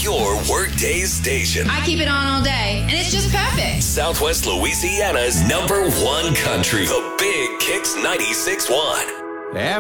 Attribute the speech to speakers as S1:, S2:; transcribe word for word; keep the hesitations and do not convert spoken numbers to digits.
S1: your workday station.
S2: I keep it on all day, and it's just perfect.
S1: Southwest Louisiana's number one country. The Big Kicks ninety-six point one.